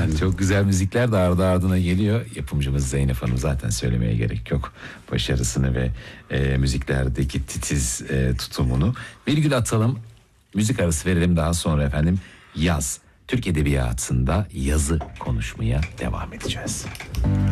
Yani çok güzel müzikler de ardı ardına geliyor. Yapımcımız Zeynep Hanım, zaten söylemeye gerek yok. Başarısını ve müziklerdeki titiz tutumunu. Virgül atalım, müzik arası verelim, daha sonra efendim yaz. Türk Edebiyatı'nda yazı konuşmaya devam edeceğiz.